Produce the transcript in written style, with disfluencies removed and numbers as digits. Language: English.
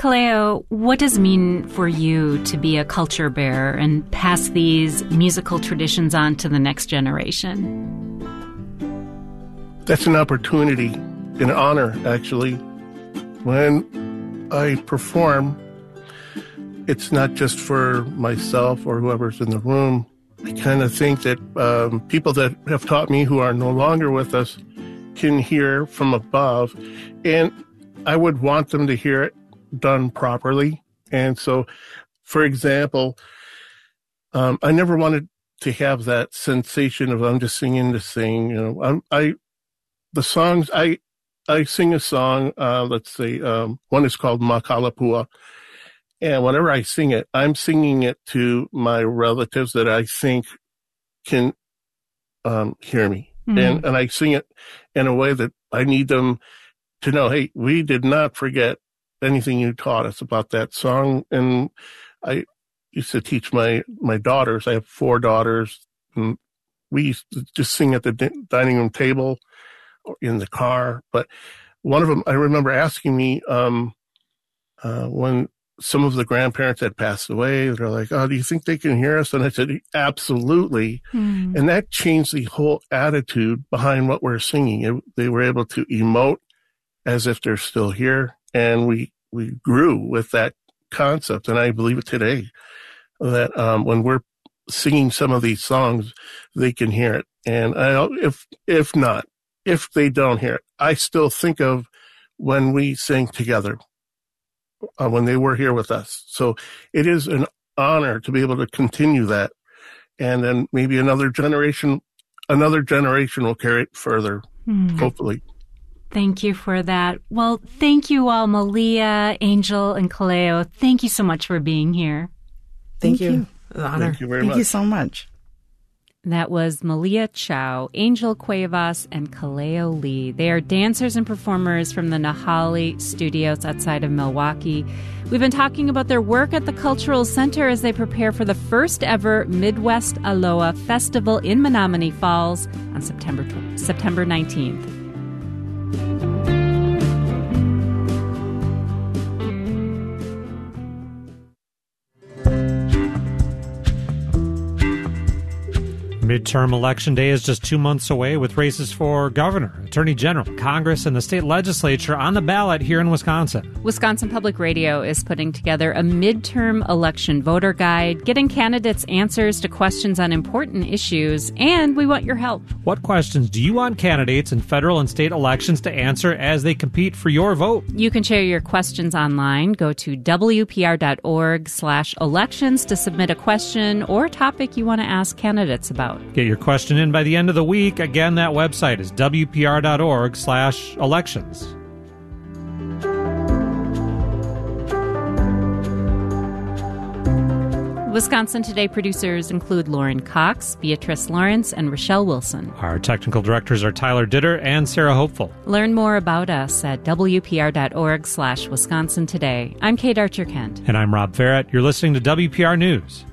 Kaleo, what does it mean for you to be a culture bearer and pass these musical traditions on to the next generation? That's an opportunity, an honor, actually. When I perform, it's not just for myself or whoever's in the room. I kind of think that people that have taught me who are no longer with us can hear from above, and I would want them to hear it done properly. And so, for example, I never wanted to have that sensation of I'm just singing to sing. The songs I sing a song. Let's say one is called Makalapua, and whenever I sing it, I'm singing it to my relatives that I think can hear me, and I sing it in a way that I need them to know, hey, we did not forget anything you taught us about that song. And I used to teach my daughters. I have 4 daughters, and we used to just sing at the dining room table or in the car. But one of them, I remember asking me when some of the grandparents had passed away, they're like, oh, do you think they can hear us? And I said, absolutely. And that changed the whole attitude behind what we're singing. They were able to emote as if they're still here. And we grew with that concept. And I believe it today that when we're singing some of these songs, they can hear it. And if they don't hear it, I still think of when we sang together, when they were here with us. So it is an honor to be able to continue that. And then maybe another generation will carry it further, hopefully. Thank you for that. Well, thank you all, Malia, Angel, and Kaleo. Thank you so much for being here. Thank you. An honor. Thank you very much. Thank you so much. That was Malia Chow, Angel Cuevas, and Kaleo Lee. They are dancers and performers from the Nahali Studios outside of Milwaukee. We've been talking about their work at the Cultural Center as they prepare for the first ever Midwest Aloha Festival in Menomonee Falls on September 19th. Midterm election day is just 2 months away, with races for governor, attorney general, Congress, and the state legislature on the ballot here in Wisconsin. Wisconsin Public Radio is putting together a midterm election voter guide, getting candidates answers to questions on important issues, and we want your help. What questions do you want candidates in federal and state elections to answer as they compete for your vote? You can share your questions online. Go to wpr.org/elections to submit a question or topic you want to ask candidates about. Get your question in by the end of the week. Again, that website is wpr.org/elections. Wisconsin Today producers include Lauren Cox, Beatrice Lawrence, and Rochelle Wilson. Our technical directors are Tyler Ditter and Sarah Hopeful. Learn more about us at wpr.org/Wisconsin Today. I'm Kate Archer-Kent. And I'm Rob Farrett. You're listening to WPR News.